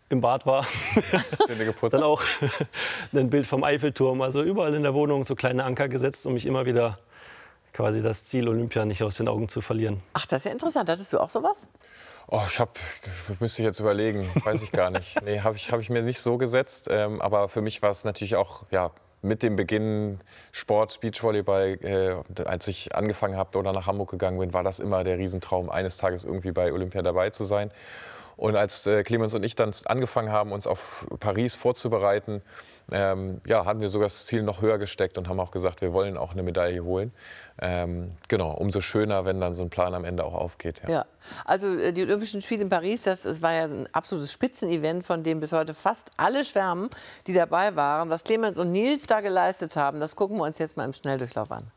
im Bad war. Dann auch ein Bild vom Eiffelturm. Also überall in der Wohnung so kleine Anker gesetzt, um mich immer wieder quasi das Ziel Olympia nicht aus den Augen zu verlieren. Ach, das ist ja interessant. Hattest du auch sowas? Oh, das müsste ich jetzt überlegen, weiß ich gar nicht. Nee, hab ich mir nicht so gesetzt. Aber für mich war es natürlich auch, ja, mit dem Beginn Sport, Beachvolleyball, als ich angefangen habe oder nach Hamburg gegangen bin, war das immer der Riesentraum, eines Tages irgendwie bei Olympia dabei zu sein. Und als Clemens und ich dann angefangen haben, uns auf Paris vorzubereiten, ja, haben wir sogar das Ziel noch höher gesteckt und haben auch gesagt, wir wollen auch eine Medaille holen. Genau, umso schöner, wenn dann so ein Plan am Ende auch aufgeht. Ja. Ja, also die Olympischen Spiele in Paris, das war ja ein absolutes Spitzenevent, von dem bis heute fast alle schwärmen, die dabei waren. Was Clemens und Nils da geleistet haben, das gucken wir uns jetzt mal im Schnelldurchlauf an.